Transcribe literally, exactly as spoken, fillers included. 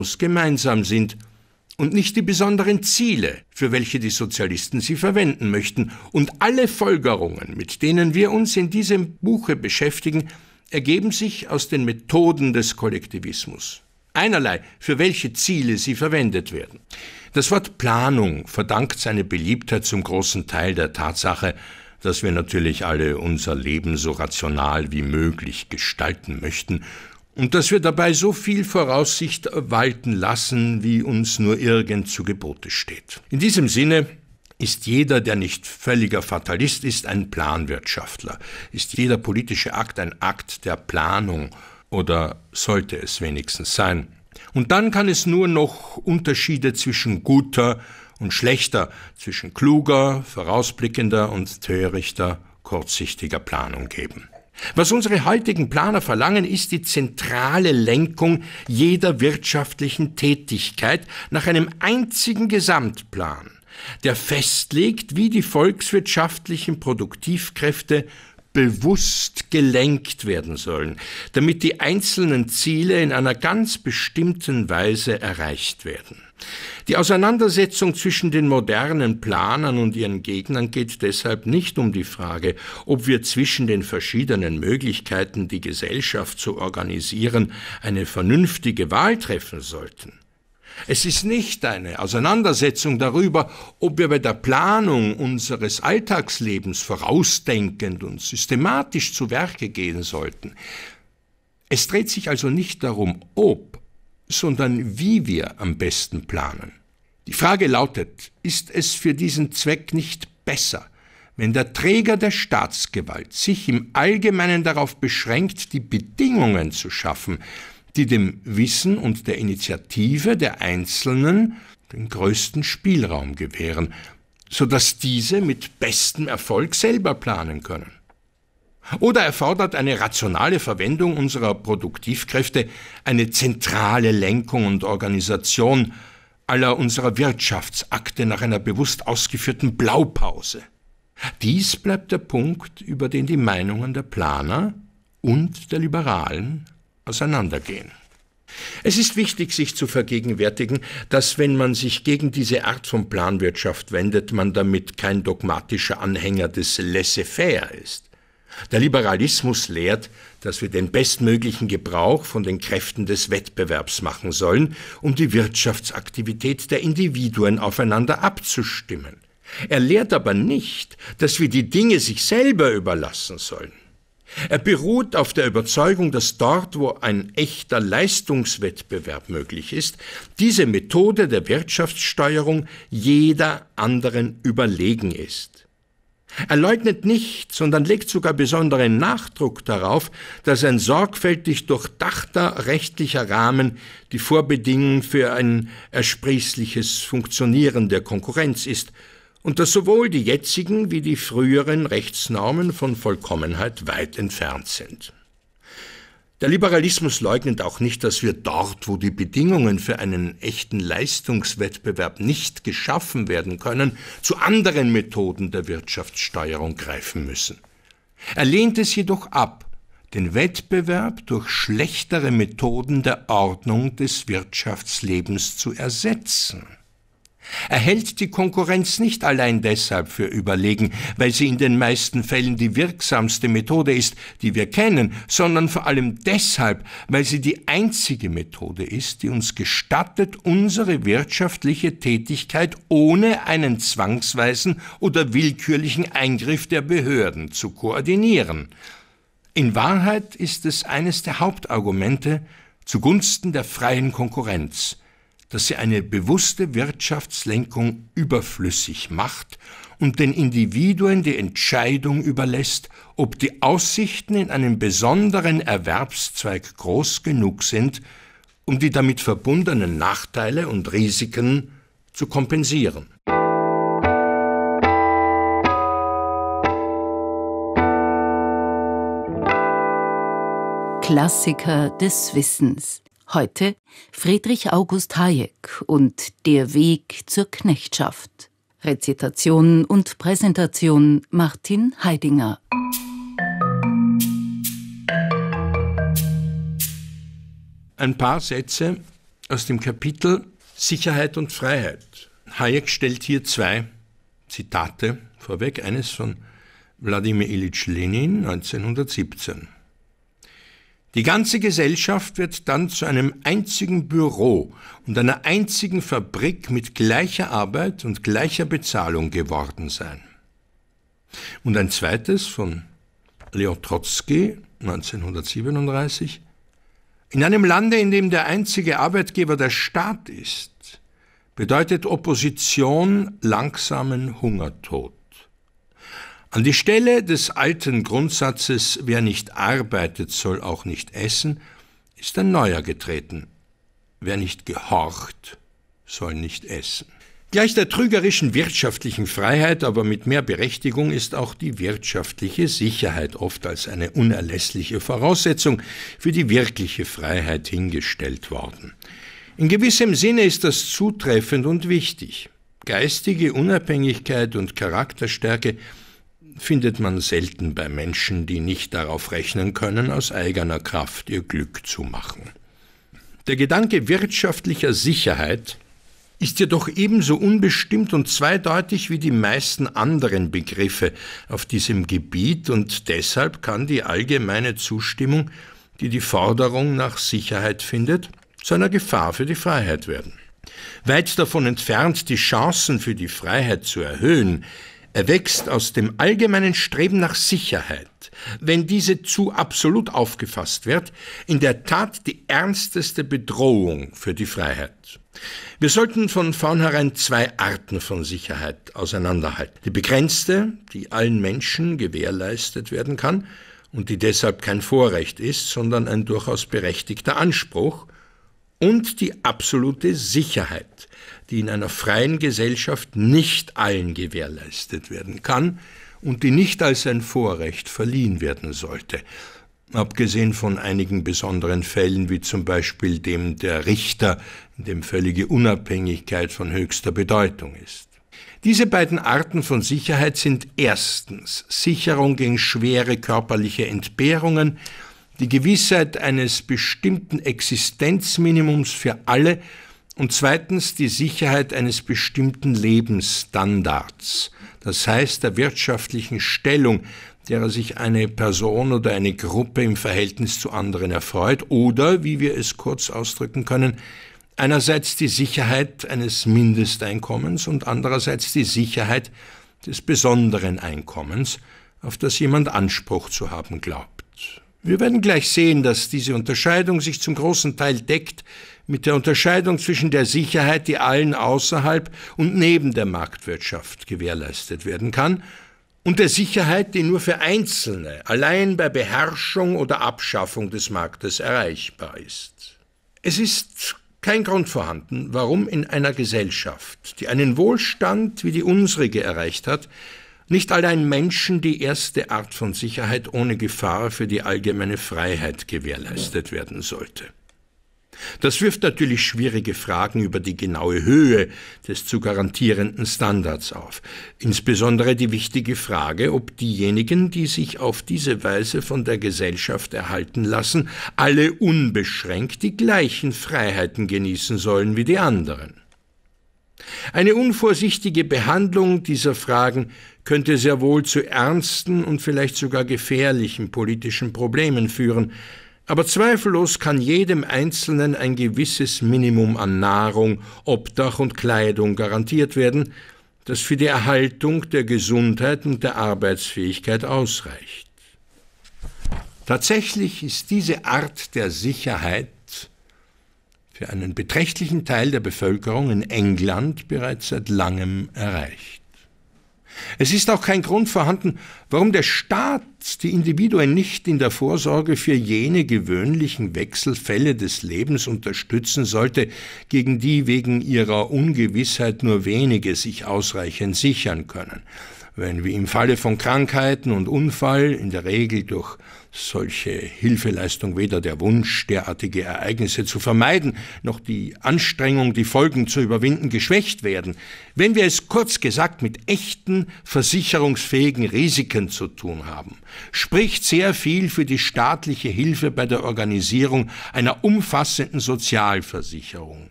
gemeinsam sind und nicht die besonderen Ziele, für welche die Sozialisten sie verwenden möchten. Und alle Folgerungen, mit denen wir uns in diesem Buche beschäftigen, ergeben sich aus den Methoden des Kollektivismus. Einerlei, für welche Ziele sie verwendet werden. Das Wort Planung verdankt seine Beliebtheit zum großen Teil der Tatsache, dass wir natürlich alle unser Leben so rational wie möglich gestalten möchten und dass wir dabei so viel Voraussicht walten lassen, wie uns nur irgend zu Gebote steht. In diesem Sinne ist jeder, der nicht völliger Fatalist ist, ein Planwirtschaftler. Ist jeder politische Akt ein Akt der Planung oder sollte es wenigstens sein? Und dann kann es nur noch Unterschiede zwischen guter und schlechter, zwischen kluger, vorausblickender und törichter, kurzsichtiger Planung geben. Was unsere heutigen Planer verlangen, ist die zentrale Lenkung jeder wirtschaftlichen Tätigkeit nach einem einzigen Gesamtplan, der festlegt, wie die volkswirtschaftlichen Produktivkräfte bewusst gelenkt werden sollen, damit die einzelnen Ziele in einer ganz bestimmten Weise erreicht werden. Die Auseinandersetzung zwischen den modernen Planern und ihren Gegnern geht deshalb nicht um die Frage, ob wir zwischen den verschiedenen Möglichkeiten, die Gesellschaft zu organisieren, eine vernünftige Wahl treffen sollten. Es ist nicht eine Auseinandersetzung darüber, ob wir bei der Planung unseres Alltagslebens vorausdenkend und systematisch zu Werke gehen sollten. Es dreht sich also nicht darum, ob, sondern wie wir am besten planen. Die Frage lautet, ist es für diesen Zweck nicht besser, wenn der Träger der Staatsgewalt sich im Allgemeinen darauf beschränkt, die Bedingungen zu schaffen, die dem Wissen und der Initiative der Einzelnen den größten Spielraum gewähren, sodass diese mit bestem Erfolg selber planen können? Oder erfordert eine rationale Verwendung unserer Produktivkräfte eine zentrale Lenkung und Organisation aller unserer Wirtschaftsakte nach einer bewusst ausgeführten Blaupause? Dies bleibt der Punkt, über den die Meinungen der Planer und der Liberalen auseinandergehen. Es ist wichtig, sich zu vergegenwärtigen, dass, wenn man sich gegen diese Art von Planwirtschaft wendet, man damit kein dogmatischer Anhänger des Laissez-faire ist. Der Liberalismus lehrt, dass wir den bestmöglichen Gebrauch von den Kräften des Wettbewerbs machen sollen, um die Wirtschaftsaktivität der Individuen aufeinander abzustimmen. Er lehrt aber nicht, dass wir die Dinge sich selber überlassen sollen. Er beruht auf der Überzeugung, dass dort, wo ein echter Leistungswettbewerb möglich ist, diese Methode der Wirtschaftssteuerung jeder anderen überlegen ist. Er leugnet nicht, sondern legt sogar besonderen Nachdruck darauf, dass ein sorgfältig durchdachter rechtlicher Rahmen die Vorbedingung für ein ersprießliches Funktionieren der Konkurrenz ist und dass sowohl die jetzigen wie die früheren Rechtsnormen von Vollkommenheit weit entfernt sind. Der Liberalismus leugnet auch nicht, dass wir dort, wo die Bedingungen für einen echten Leistungswettbewerb nicht geschaffen werden können, zu anderen Methoden der Wirtschaftssteuerung greifen müssen. Er lehnt es jedoch ab, den Wettbewerb durch schlechtere Methoden der Ordnung des Wirtschaftslebens zu ersetzen. Er hält die Konkurrenz nicht allein deshalb für überlegen, weil sie in den meisten Fällen die wirksamste Methode ist, die wir kennen, sondern vor allem deshalb, weil sie die einzige Methode ist, die uns gestattet, unsere wirtschaftliche Tätigkeit ohne einen zwangsweisen oder willkürlichen Eingriff der Behörden zu koordinieren. In Wahrheit ist es eines der Hauptargumente zugunsten der freien Konkurrenz, dass sie eine bewusste Wirtschaftslenkung überflüssig macht und den Individuen die Entscheidung überlässt, ob die Aussichten in einem besonderen Erwerbszweig groß genug sind, um die damit verbundenen Nachteile und Risiken zu kompensieren. Klassiker des Wissens. Heute Friedrich August Hayek und der Weg zur Knechtschaft. Rezitation und Präsentation Martin Heidinger. Ein paar Sätze aus dem Kapitel Sicherheit und Freiheit. Hayek stellt hier zwei Zitate vorweg, eines von Wladimir Ilyich Lenin neunzehnhundertsiebzehn. Die ganze Gesellschaft wird dann zu einem einzigen Büro und einer einzigen Fabrik mit gleicher Arbeit und gleicher Bezahlung geworden sein. Und ein zweites von Leon Trotzki neunzehnhundertsiebenunddreißig. In einem Lande, in dem der einzige Arbeitgeber der Staat ist, bedeutet Opposition langsamen Hungertod. An die Stelle des alten Grundsatzes, wer nicht arbeitet, soll auch nicht essen, ist ein neuer getreten. Wer nicht gehorcht, soll nicht essen. Gleich der trügerischen wirtschaftlichen Freiheit, aber mit mehr Berechtigung, ist auch die wirtschaftliche Sicherheit oft als eine unerlässliche Voraussetzung für die wirkliche Freiheit hingestellt worden. In gewissem Sinne ist das zutreffend und wichtig. Geistige Unabhängigkeit und Charakterstärke findet man selten bei Menschen, die nicht darauf rechnen können, aus eigener Kraft ihr Glück zu machen. Der Gedanke wirtschaftlicher Sicherheit ist jedoch ebenso unbestimmt und zweideutig wie die meisten anderen Begriffe auf diesem Gebiet, und deshalb kann die allgemeine Zustimmung, die die Forderung nach Sicherheit findet, zu einer Gefahr für die Freiheit werden. Weit davon entfernt, die Chancen für die Freiheit zu erhöhen, erwächst aus dem allgemeinen Streben nach Sicherheit, wenn diese zu absolut aufgefasst wird, in der Tat die ernsteste Bedrohung für die Freiheit. Wir sollten von vornherein zwei Arten von Sicherheit auseinanderhalten. Die begrenzte, die allen Menschen gewährleistet werden kann und die deshalb kein Vorrecht ist, sondern ein durchaus berechtigter Anspruch, und die absolute Sicherheit, die in einer freien Gesellschaft nicht allen gewährleistet werden kann und die nicht als ein Vorrecht verliehen werden sollte, abgesehen von einigen besonderen Fällen, wie zum Beispiel dem der Richter, in dem völlige Unabhängigkeit von höchster Bedeutung ist. Diese beiden Arten von Sicherheit sind erstens Sicherung gegen schwere körperliche Entbehrungen, die Gewissheit eines bestimmten Existenzminimums für alle und zweitens die Sicherheit eines bestimmten Lebensstandards, das heißt der wirtschaftlichen Stellung, derer sich eine Person oder eine Gruppe im Verhältnis zu anderen erfreut, oder, wie wir es kurz ausdrücken können, einerseits die Sicherheit eines Mindesteinkommens und andererseits die Sicherheit des besonderen Einkommens, auf das jemand Anspruch zu haben glaubt. Wir werden gleich sehen, dass diese Unterscheidung sich zum großen Teil deckt mit der Unterscheidung zwischen der Sicherheit, die allen außerhalb und neben der Marktwirtschaft gewährleistet werden kann, und der Sicherheit, die nur für Einzelne allein bei Beherrschung oder Abschaffung des Marktes erreichbar ist. Es ist kein Grund vorhanden, warum in einer Gesellschaft, die einen Wohlstand wie die unsrige erreicht hat, nicht allein Menschen die erste Art von Sicherheit ohne Gefahr für die allgemeine Freiheit gewährleistet werden sollte. Das wirft natürlich schwierige Fragen über die genaue Höhe des zu garantierenden Standards auf. Insbesondere die wichtige Frage, ob diejenigen, die sich auf diese Weise von der Gesellschaft erhalten lassen, alle unbeschränkt die gleichen Freiheiten genießen sollen wie die anderen. Eine unvorsichtige Behandlung dieser Fragen könnte sehr wohl zu ernsten und vielleicht sogar gefährlichen politischen Problemen führen, aber zweifellos kann jedem Einzelnen ein gewisses Minimum an Nahrung, Obdach und Kleidung garantiert werden, das für die Erhaltung der Gesundheit und der Arbeitsfähigkeit ausreicht. Tatsächlich ist diese Art der Sicherheit für einen beträchtlichen Teil der Bevölkerung in England bereits seit langem erreicht. Es ist auch kein Grund vorhanden, warum der Staat die Individuen nicht in der Vorsorge für jene gewöhnlichen Wechselfälle des Lebens unterstützen sollte, gegen die wegen ihrer Ungewissheit nur wenige sich ausreichend sichern können. wenn wie im Falle von Krankheiten und Unfall in der Regel durch solche Hilfeleistung weder der Wunsch, derartige Ereignisse zu vermeiden, noch die Anstrengung, die Folgen zu überwinden, geschwächt werden, wenn wir es kurz gesagt mit echten, versicherungsfähigen Risiken zu tun haben, spricht sehr viel für die staatliche Hilfe bei der Organisierung einer umfassenden Sozialversicherung.